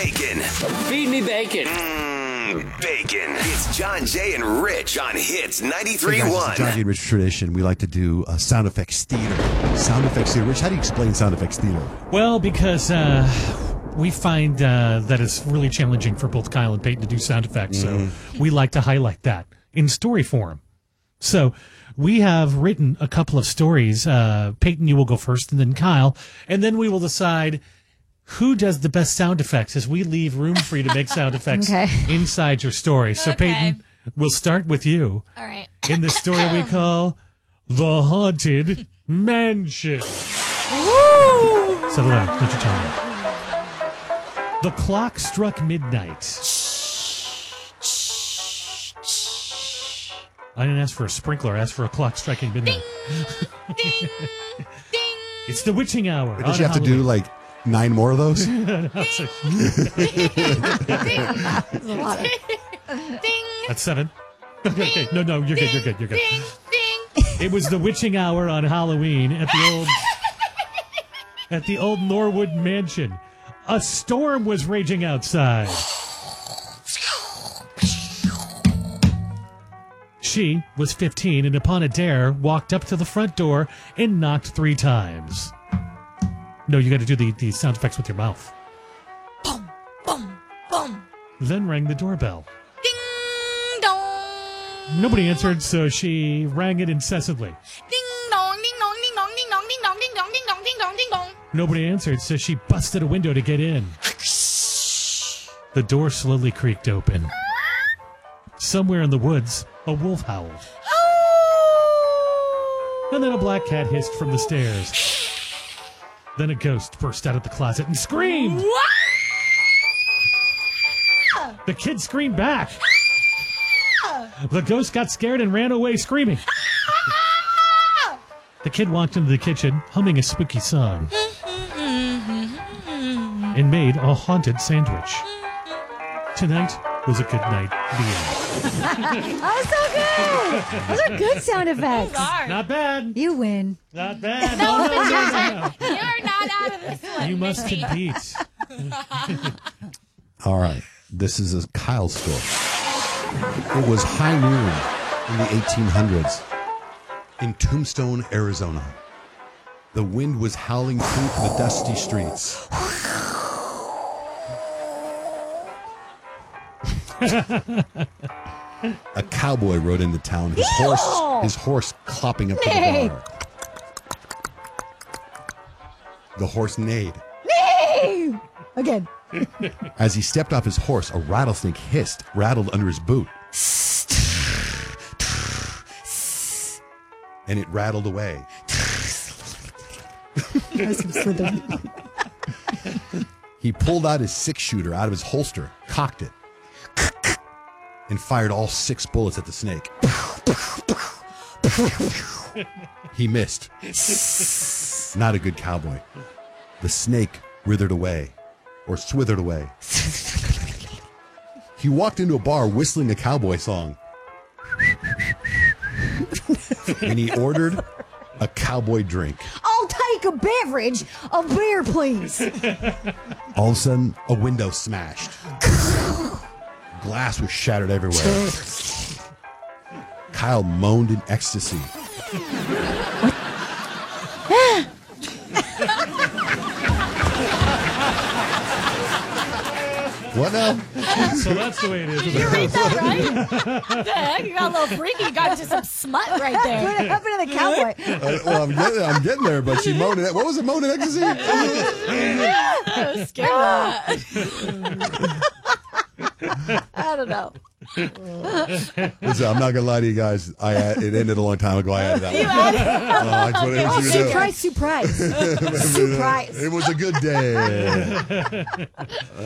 bacon. Feed me bacon. Bacon. It's John, Jay, and Rich on Hits Hey guys, 93.1. it's John J. Rich tradition. We like to do sound effects theater. Sound effects theater. Rich, how do you explain sound effects theater? Well, because we find that it's really challenging for both Kyle and Peyton to do sound effects, so we like to highlight that in story form. So we have written a couple of stories. Peyton, you will go first, and then Kyle, and then we will decide who does the best sound effects as we leave room for you to make sound effects inside your story. So, Peyton, we'll start with you. All right. In the story we call The Haunted Mansion. Settle down. Put your tongue out. The clock struck midnight. I didn't ask for a sprinkler. I asked for a clock striking midnight. Ding, ding. It's the witching hour. Did you have to do like 9 more of those? Ding. That's 7. Okay. No, you're good. You're good. Ding, ding. It was the witching hour on Halloween at the old Norwood Mansion. A storm was raging outside. She was 15 and upon a dare walked up to the front door and knocked 3 times. No, you got to do the sound effects with your mouth. Boom, boom, boom. Then rang the doorbell. Ding dong. Nobody answered, so she rang it incessantly. Ding dong, ding dong, ding dong, ding dong, ding dong, ding dong, ding dong, ding dong, ding dong. Nobody answered, so she busted a window to get in. The door slowly creaked open. Somewhere in the woods, a wolf howled. And then a black cat hissed from the stairs. Then a ghost burst out of the closet and screamed. The kid screamed back. The ghost got scared and ran away screaming. The kid walked into the kitchen, humming a spooky song, and made a haunted sandwich. Tonight was a good night. The end. Oh, so good! Those are good sound effects. Not bad. You win. Not bad. No, No. you're not out of this one. You must compete. All right. This is a Kyle story. It was high noon in the 1800s in Tombstone, Arizona. The wind was howling through the dusty streets. A cowboy rode into town, his horse clopping up to the bar. The horse neighed. Hey! Again. As he stepped off his horse, a rattlesnake rattled under his boot. And it rattled away. He pulled out his 6-shooter out of his holster, cocked it, and fired all 6 bullets at the snake. He missed. Not a good cowboy. The snake withered away, or swithered away. He walked into a bar whistling a cowboy song. And he ordered a cowboy drink. I'll take a beverage. A beer, please. All of a sudden, a window smashed. Glass was shattered everywhere. Kyle moaned in ecstasy. What now? So that's the way it is. You read that right? The heck? You got a little freaky. You got just some smut right What there. happened to the cowboy? Well, I'm getting there, but she moaned in. What was it? Moaned in ecstasy? I was scared of that. I don't know. Listen, I'm not gonna lie to you guys. It ended a long time ago. I added that one. That's what it was gonna do. Surprise. Surprise. It was a good day.